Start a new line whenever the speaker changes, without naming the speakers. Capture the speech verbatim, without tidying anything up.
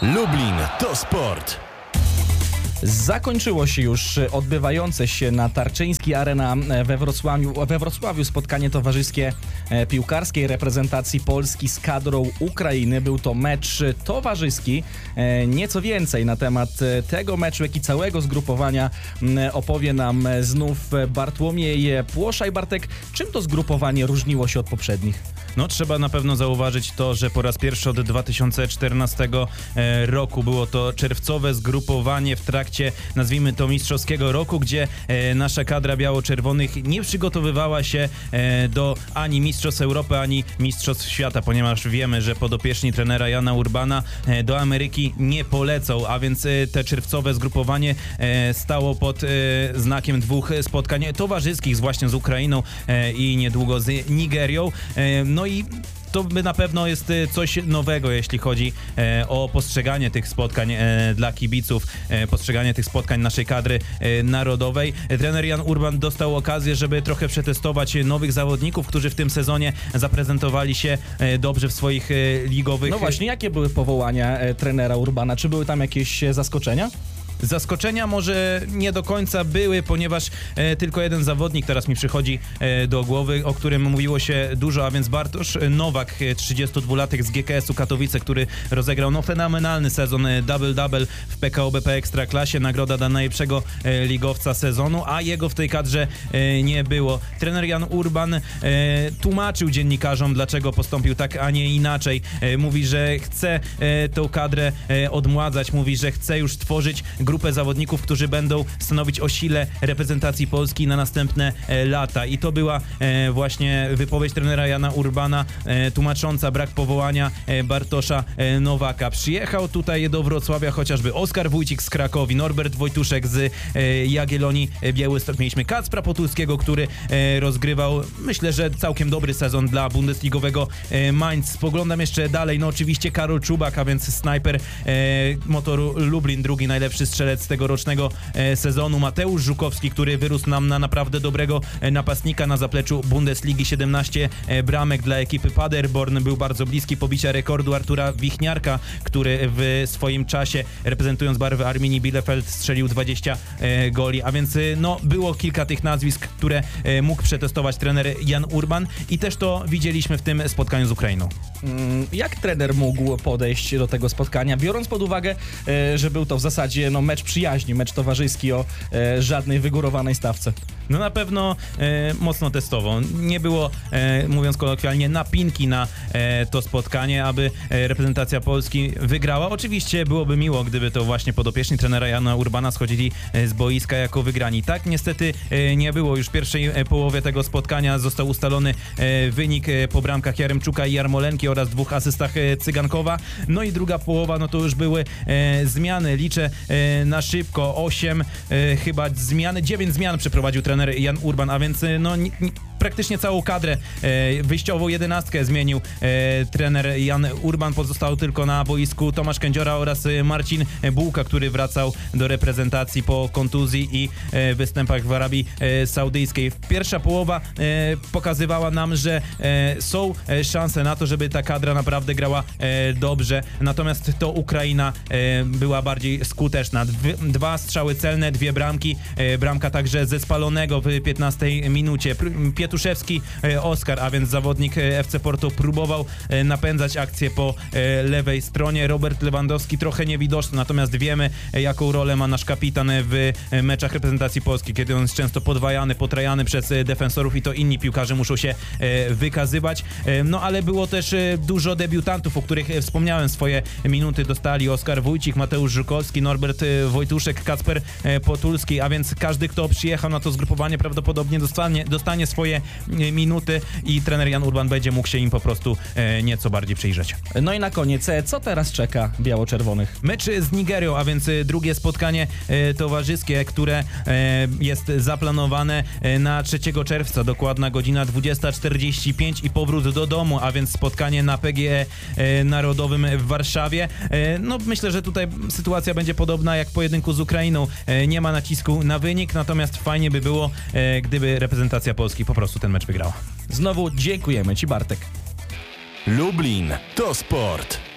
Lublin to sport.
Zakończyło się już odbywające się na Tarczyńskiej Arena we Wrocławiu, we Wrocławiu spotkanie towarzyskie piłkarskiej reprezentacji Polski z kadrą Ukrainy. Był to mecz towarzyski. Nieco więcej na temat tego meczu, jak i całego zgrupowania opowie nam znów Bartłomiej Płoszaj. Bartek, czym to zgrupowanie różniło się od poprzednich?
No trzeba na pewno zauważyć to, że po raz pierwszy od dwa tysiące czternastego roku było to czerwcowe zgrupowanie w trakcie, nazwijmy to, mistrzowskiego roku, gdzie nasza kadra biało-czerwonych nie przygotowywała się do ani Mistrzostw Europy, ani Mistrzostw Świata, ponieważ wiemy, że podopieczni trenera Jana Urbana do Ameryki nie polecą, a więc te czerwcowe zgrupowanie stało pod znakiem dwóch spotkań towarzyskich, właśnie z Ukrainą i niedługo z Nigerią. No i to by na pewno jest coś nowego, jeśli chodzi e, o postrzeganie tych spotkań e, dla kibiców, e, postrzeganie tych spotkań naszej kadry e, narodowej. Trener Jan Urban dostał okazję, żeby trochę przetestować nowych zawodników, którzy w tym sezonie zaprezentowali się e, dobrze w swoich e, ligowych...
No właśnie, jakie były powołania e, trenera Urbana? Czy były tam jakieś zaskoczenia?
Zaskoczenia może nie do końca były, ponieważ e, tylko jeden zawodnik teraz mi przychodzi e, do głowy, o którym mówiło się dużo, a więc Bartosz Nowak, trzydziestodwulatek z G K S-u Katowice, który rozegrał no, fenomenalny sezon, double-double w P K O B P Ekstraklasie, nagroda dla najlepszego e, ligowca sezonu, a jego w tej kadrze e, nie było. Trener Jan Urban e, tłumaczył dziennikarzom, dlaczego postąpił tak, a nie inaczej. E, mówi, że chce e, tą kadrę e, odmładzać, mówi, że chce już tworzyć grupę zawodników, którzy będą stanowić o sile reprezentacji Polski na następne e, lata. I to była e, właśnie wypowiedź trenera Jana Urbana e, tłumacząca brak powołania e, Bartosza e, Nowaka. Przyjechał tutaj do Wrocławia chociażby Oskar Wójcik z Krakowi, Norbert Wojtuszek z e, Jagiellonii Białystok. Mieliśmy Kacpra Potulskiego, który e, rozgrywał, myślę, że całkiem dobry sezon dla bundesligowego e, Mainz. Spoglądam jeszcze dalej, no oczywiście Karol Czubak, a więc snajper e, Motoru Lublin, drugi najlepszy strzelec tegorocznego e, sezonu. Mateusz Żukowski, który wyrósł nam na naprawdę dobrego e, napastnika na zapleczu Bundesligi. siedemnaście e, bramek dla ekipy Paderborn. Był bardzo bliski pobicia rekordu Artura Wichniarka, który w swoim czasie, reprezentując barwy Arminii Bielefeld, strzelił dwadzieścia e, goli. A więc e, no, było kilka tych nazwisk, które e, mógł przetestować trener Jan Urban i też to widzieliśmy w tym spotkaniu z Ukrainą.
Jak trener mógł podejść do tego spotkania, biorąc pod uwagę, e, że był to w zasadzie no, mecz przyjaźni, mecz towarzyski o e, żadnej wygórowanej stawce?
No na pewno e, mocno testowo. Nie było, e, mówiąc kolokwialnie, napinki na e, to spotkanie, aby e, reprezentacja Polski wygrała. Oczywiście byłoby miło, gdyby to właśnie podopieczni trenera Jana Urbana schodzili e, z boiska jako wygrani. Tak niestety e, nie było. Już w pierwszej e, połowie tego spotkania został ustalony e, wynik e, po bramkach Jaremczuka i Jarmolenki oraz dwóch asystach e, Cygankowa. No i druga połowa, no to już były e, zmiany. Liczę e, na szybko. osiem e, chyba zmiany, dziewięć zmian przeprowadził trener Jan Urban, a więc no ni, ni, praktycznie całą kadrę, e, wyjściową jedenastkę zmienił e, trener Jan Urban. Pozostał tylko na boisku Tomasz Kędziora oraz Marcin Bułka, który wracał do reprezentacji po kontuzji i e, występach w Arabii e, Saudyjskiej. Pierwsza połowa e, pokazywała nam, że e, są e, szanse na to, żeby ta kadra naprawdę grała e, dobrze, natomiast to Ukraina e, była bardziej skuteczna. Dw, dwa strzały celne, dwie bramki, e, bramka także ze spalonego w piętnastej minucie. Pietuszewski e, Oskar, a więc zawodnik e, F C Porto, próbował e, napędzać akcję po e, lewej stronie. Robert Lewandowski trochę niewidoczny, natomiast wiemy, e, jaką rolę ma nasz kapitan w e, meczach reprezentacji Polski, kiedy on jest często podwajany, potrajany przez e, defensorów i to inni piłkarze muszą się e, wykazywać. E, no ale było też e, dużo debiutantów, o których e, wspomniałem. Swoje minuty dostali Oskar Wójcik, Mateusz Żukowski, Norbert e, Wojtuszek, Kacper e, Potulski, a więc każdy, kto przyjechał na to zgrupowanie, prawdopodobnie dostanie, dostanie swoje e, minuty i trener Jan Urban będzie mógł się im po prostu e, nieco bardziej przyjrzeć.
No i na koniec, co teraz czeka biało-czerwonych?
Mecz z Nigerią, a więc drugie spotkanie e, towarzyskie, które e, jest zaplanowane e, na trzeciego czerwca, dokładna godzina dwudziesta czterdzieści pięć i powrót do domu, a więc spotkanie na P G E e, Narodowym w Warszawie. E, no myślę, że tutaj sytuacja będzie podobna jak w pojedynku z Ukrainą. E, nie ma nacisku na wynik, natomiast fajnie by było, e, gdyby reprezentacja Polski po prostu ten mecz wygrała.
Znowu dziękujemy Ci, Bartek.
Lublin to sport.